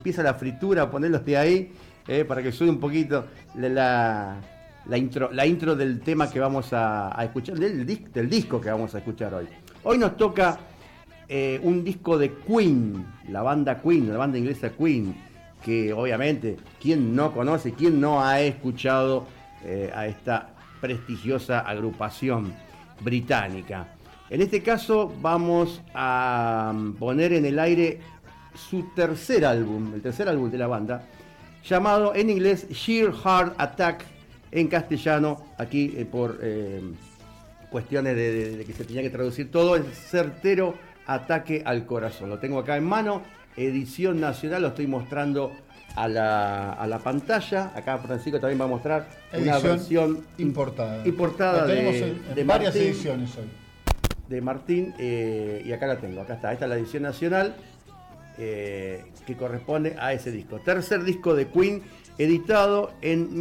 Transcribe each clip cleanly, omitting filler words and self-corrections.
empieza la fritura, ponerlos de ahí, para que suene un poquito la intro del tema que vamos a escuchar, del disco que vamos a escuchar hoy. Hoy nos toca un disco de Queen, la banda inglesa Queen, que obviamente, ¿quién no conoce, quién no ha escuchado a esta prestigiosa agrupación británica? En este caso vamos a poner en el aire su tercer álbum, el tercer álbum de la banda, llamado en inglés Sheer Heart Attack, en castellano, aquí por cuestiones de que se tenía que traducir todo, el certero ataque al corazón. Lo tengo acá en mano, edición nacional, lo estoy mostrando a la pantalla. Acá Francisco también va a mostrar una versión importada de varias Martín, ediciones hoy. De Martín, y acá la tengo, acá está, esta es la edición nacional, que corresponde a ese disco. Tercer disco de Queen, editado en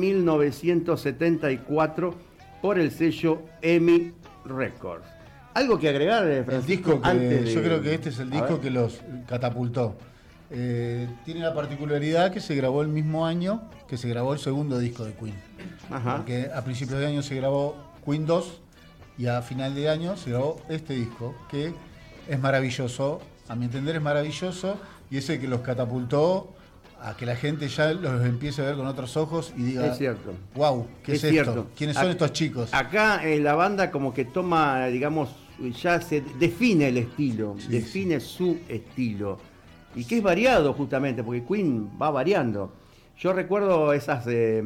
1974 por el sello EMI Records. ¿Algo que agregar, Francisco? Yo creo que este es el disco que los catapultó. Tiene la particularidad que se grabó el mismo año que se grabó el segundo disco de Queen. Ajá. Porque a principios de año se grabó Queen 2 y a final de año se grabó este disco, que es maravilloso, a mi entender es maravilloso, y es el que los catapultó a que la gente ya los empiece a ver con otros ojos y diga, es cierto, wow, ¿qué es esto? ¿Quiénes son estos chicos? Acá la banda como que toma, digamos, ya se define el estilo, define su estilo, y que es variado justamente, porque Queen va variando. Yo recuerdo esas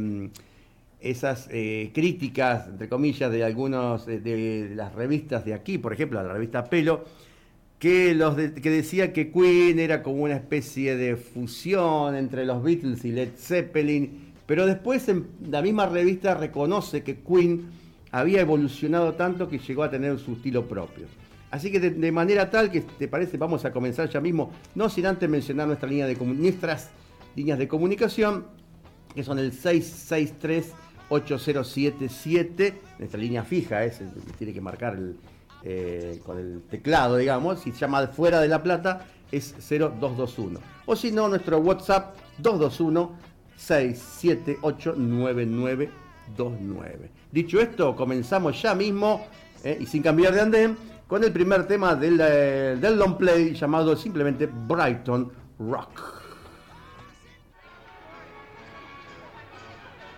críticas, entre comillas, de algunos de las revistas de aquí, por ejemplo, la revista Pelo, que decía que Queen era como una especie de fusión entre los Beatles y Led Zeppelin, pero después en la misma revista reconoce que Queen había evolucionado tanto que llegó a tener su estilo propio. Así que de manera tal que, ¿te parece? Vamos a comenzar ya mismo, no sin antes mencionar nuestras líneas de comunicación, que son el 663-8077, nuestra línea fija, es el que tiene que marcar con el teclado, digamos. Si se llama fuera de La Plata es 0221, o si no, nuestro WhatsApp 221-678-9929. Dicho esto, comenzamos ya mismo, y sin cambiar de andén, con el primer tema del long play, llamado simplemente Brighton Rock.